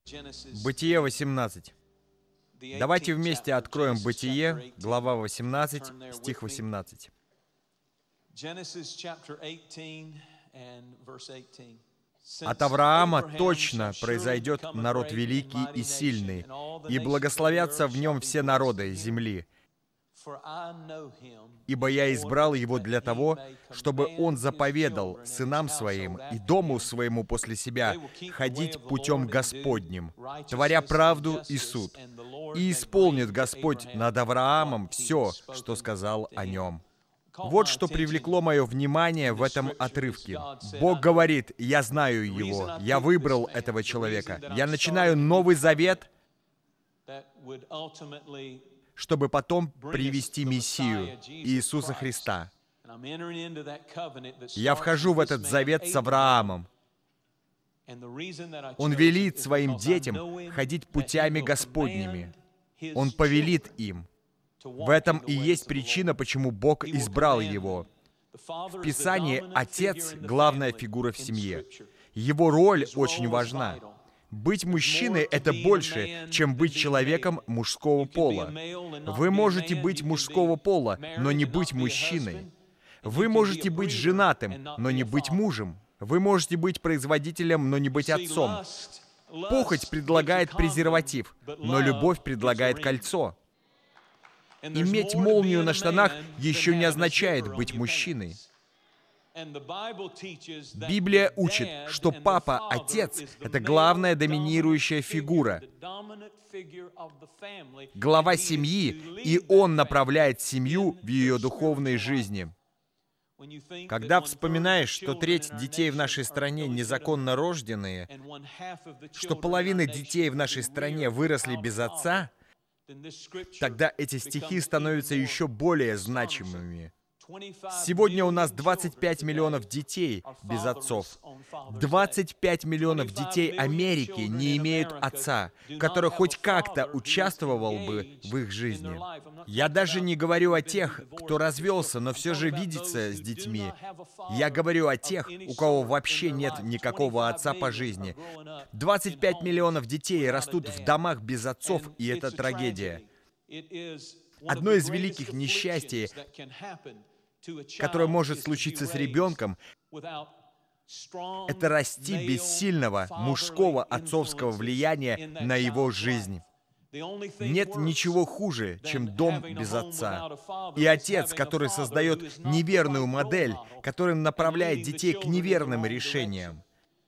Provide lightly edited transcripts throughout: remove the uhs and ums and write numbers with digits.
Бытие 18. Давайте вместе откроем Бытие, глава 18, стих 18. «От Авраама точно произойдет народ великий и сильный, и благословятся в нем все народы земли. Ибо я избрал его для того, чтобы он заповедал сынам своим и дому своему после себя ходить путем Господним, творя правду и суд. И исполнит Господь над Авраамом все, что сказал о нем». Вот что привлекло мое внимание в этом отрывке. Бог говорит: «Я знаю его, я выбрал этого человека. Я начинаю Новый Завет, чтобы потом привести Мессию, Иисуса Христа. Я вхожу в этот завет с Авраамом. Он велит своим детям ходить путями Господними. Он повелит им. В этом и есть причина, почему Бог избрал его. В Писании Отец — главная фигура в семье. Его роль очень важна. Быть мужчиной — это больше, чем быть человеком мужского пола. Вы можете быть мужского пола, но не быть мужчиной. Вы можете быть женатым, но не быть мужем. Вы можете быть производителем, но не быть отцом. Похоть предлагает презерватив, но любовь предлагает кольцо. Иметь молнию на штанах еще не означает быть мужчиной. Библия учит, что папа, отец — это главная доминирующая фигура, глава семьи, и он направляет семью в ее духовной жизни. Когда вспоминаешь, что треть детей в нашей стране незаконно рожденные, что половина детей в нашей стране выросли без отца, тогда эти стихи становятся еще более значимыми. Сегодня у нас 25 миллионов детей без отцов. 25 миллионов детей Америки не имеют отца, который хоть как-то участвовал бы в их жизни. Я даже не говорю о тех, кто развелся, но все же видится с детьми. Я говорю о тех, у кого вообще нет никакого отца по жизни. 25 миллионов детей растут в домах без отцов, и это трагедия. Одно из великих несчастий, которое может случиться с ребенком, это расти без сильного мужского отцовского влияния на его жизнь. Нет ничего хуже, чем дом без отца. И отец, который создает неверную модель, который направляет детей к неверным решениям.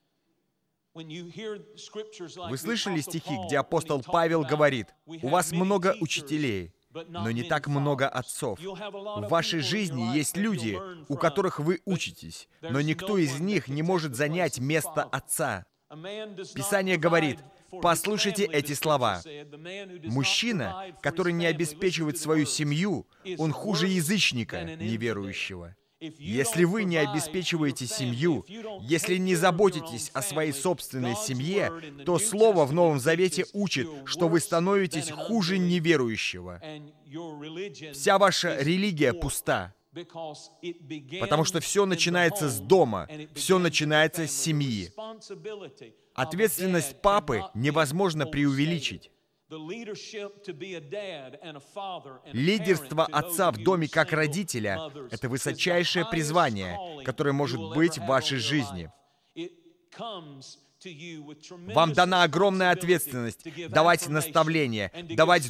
Вы слышали стихи, где апостол Павел говорит: «У вас много учителей, но не так много отцов. В вашей жизни есть люди, у которых вы учитесь, но никто из них не может занять место отца». Писание говорит, послушайте эти слова. Мужчина, который не обеспечивает свою семью, он хуже язычника неверующего. Если вы не обеспечиваете семью, если не заботитесь о своей собственной семье, то Слово в Новом Завете учит, что вы становитесь хуже неверующего. Вся ваша религия пуста, потому что все начинается с дома, все начинается с семьи. Ответственность папы невозможно преувеличить. Лидерство отца в доме как родителя — это высочайшее призвание, которое может быть в вашей жизни. Вам дана огромная ответственность давать наставления, давать